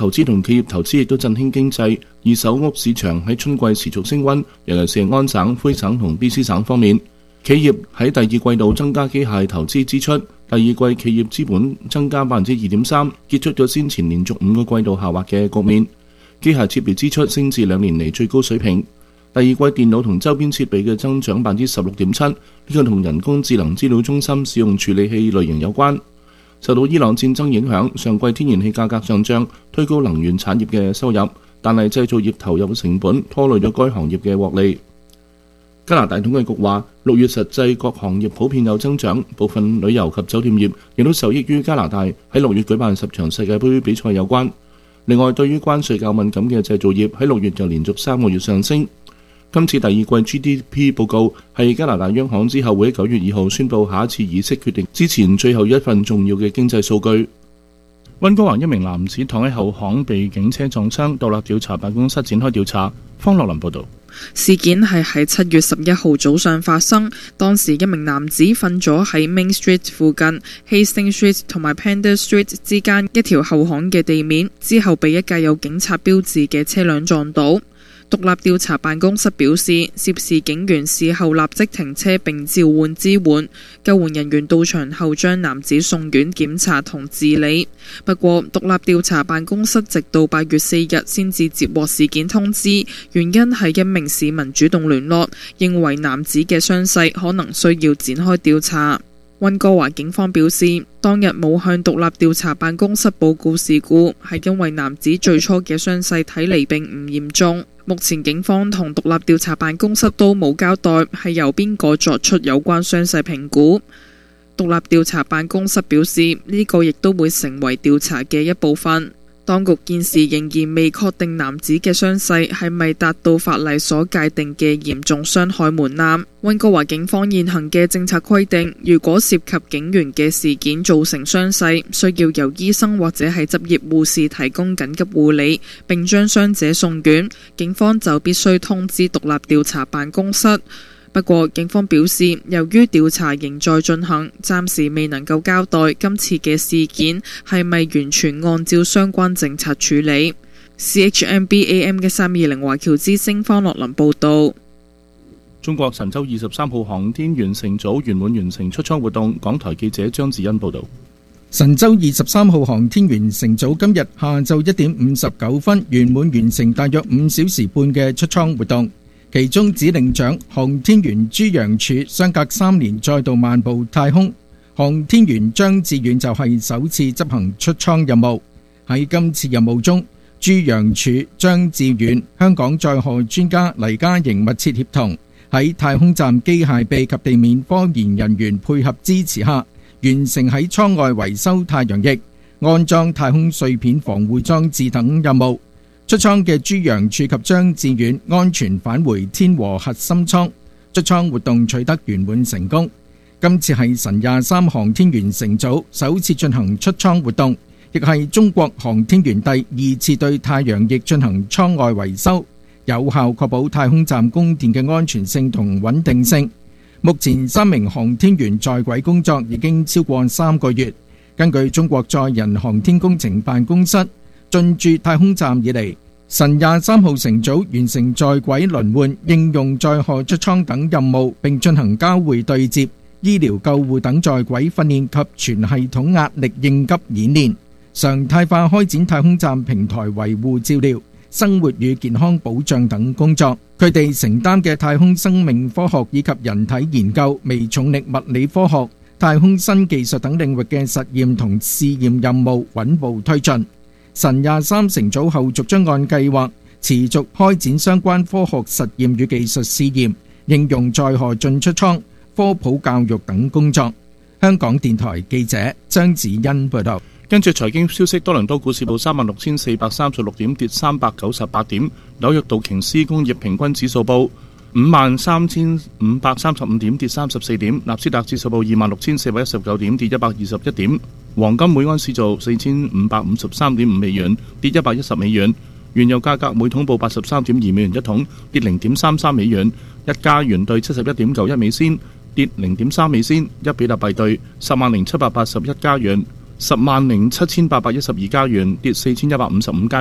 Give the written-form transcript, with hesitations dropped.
投資同企業投資亦都振興經濟，二手屋市場喺春季持續升溫，尤其是安省、魁省同 BC 省方面。企業喺第二季度增加機械投資支出，第二季企業資本增加 2.3%， 結束咗先前連續5個季度下滑嘅局面。機械設備支出升至2年嚟最高水平。第二季電腦同周邊設備嘅增長 16.7%， 呢個同人工智能資料中心使用處理器類型有關。受到伊朗戰爭影響，上季天然氣價格上漲，推高能源產業嘅收入，但係製造業投入嘅成本拖累咗該行業嘅獲利。加拿大統計局話，6月實際各行業普遍有增長，部分旅遊及酒店業亦都受益於加拿大喺6月舉辦10場世界盃比賽有關。另外，對於關稅較敏感嘅製造業喺6月就連續3個月上升。今次第二季 GDP 報告係加拿大央行之後會喺9月2號宣佈下一次議息決定之前最後一份重要嘅經濟數據。溫哥華一名男子躺喺後巷被警車撞傷，獨立調查辦公室展開調查。方樂林報導。 事件係喺7月11號早上發生，當時一名男子瞓咗喺 Main Street 附近 Hastings Street 同埋 Pender Street 之間一條後巷嘅地面，之後被一架有警察標誌嘅車輛撞倒。獨立調查辦公室表示，涉事警員事後立即停車並召喚支援，救援人員到場後將男子送院檢查同治理。不過，獨立調查辦公室直到8月4日先至接獲事件通知，原因係一名市民主動聯絡，認為男子嘅傷勢可能需要展開調查。溫哥華警方表示，當日冇向獨立調查辦公室報告事故，係因為男子最初嘅傷勢睇嚟並唔嚴重。目前警方同獨立調查辦公室都冇交代係由邊個作出有關傷勢評估。獨立調查辦公室表示，呢個亦都會成為調查嘅一部分。當局現時仍然未確定男子嘅傷勢係咪達到法例所界定嘅嚴重傷害門檻。溫哥華警方現行嘅政策規定，如果涉及警員嘅事件造成傷勢，需要由醫生或者係執業護士提供緊急護理，並將傷者送院。警方就必須通知獨立調查辦公室。不過，警方表示，由於調查仍在進行，暫時未能夠交代今次嘅事件係咪完全按照相關政策處理。CHMBAM 嘅320華僑之聲方樂林報導。 中國神舟23號航天員乘組圓滿完成出艙活動。港台記者張子欣報導。 神舟23號航天員乘組今日下晝1點59分圓滿完成大約5小時半嘅出艙活動。其中指令長航天員朱楊柱相隔3年再度漫步太空，航天員張志遠就係首次執行出艙任務。喺今次任務中，朱楊柱、張志遠、香港載荷專家黎家瑩密切協同，喺太空站機械臂及地面科研人員配合支持下，完成喺艙外維修太陽翼、安裝太空碎片防護裝置等任務。出艙嘅朱楊柱及張志遠安全返回天和核心艙，出艙活動取得圓滿成功。今次係神23航天員乘組首次進行出艙活動，亦係中國航天員第2次對太陽翼進行艙外維修，有效確保太空站供電嘅安全性同穩定性。目前3名航天員在軌工作已經超過3個月。根據中國載人航天工程辦公室，進駐太空站以嚟，神23號乘組完成在軌輪換、應用載荷出艙等任務，並進行交會對接、醫療救護等在軌訓練及全系統壓力應急演練，常態化開展太空站平台維護照料、生活與健康保障等工作。佢哋承擔嘅太空生命科學以及人體研究、微重力物理科學、太空新技術等領域嘅實驗同試驗任務穩步推進。神23乘組後續將按計劃持續開展相關科學實驗與技術試驗、應用載荷進出艙、科普教育等工作。香港電台記者張子欣報道。 跟住財經消息，多倫多股市報36,436點，跌398點；紐約道瓊斯工業平均指數報53,535點，跌34點；納斯達指數報26,419點，跌121點。黃金每安士做4,553.5美元，跌110美元。原油價格每桶報83.2美元一桶，跌0.33美元。一加元兌71.91美仙，跌0.3美仙。一比特幣兌10,781加元。 107812家元，跌4155家。